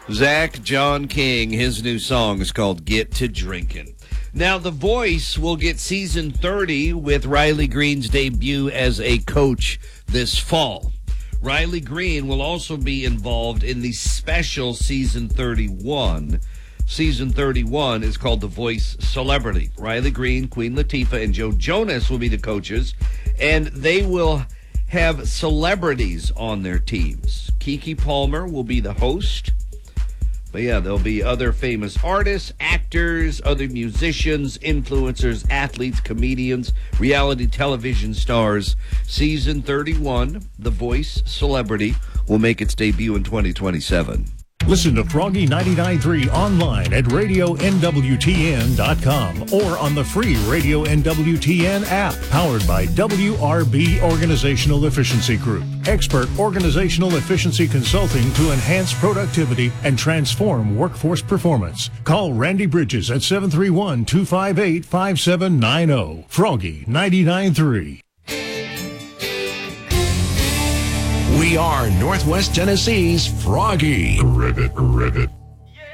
Zach John King, his new song is called Get to Drinkin'. Now, The Voice will get season 30 with Riley Green's debut as a coach this fall. Riley Green will also be involved in the special season 31. Season 31 is called The Voice Celebrity. Riley Green, Queen Latifah, and Joe Jonas will be the coaches, and they will have celebrities on their teams. Keke Palmer will be the host. But yeah, there'll be other famous artists, actors, other musicians, influencers, athletes, comedians, reality television stars. Season 31, The Voice Celebrity, will make its debut in 2027. Listen to Froggy 99.3 online at RadioNWTN.com or on the free Radio NWTN app, powered by WRB Organizational Efficiency Group. Expert organizational efficiency consulting to enhance productivity and transform workforce performance. Call Randy Bridges at 731-258-5790. Froggy 99.3. We are Northwest Tennessee's Froggy. Rivet.